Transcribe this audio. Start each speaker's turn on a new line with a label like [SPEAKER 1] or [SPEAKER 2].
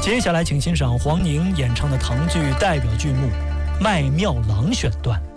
[SPEAKER 1] 接下来，请欣赏黄宁演唱的唐剧代表剧目《卖庙郎》选段。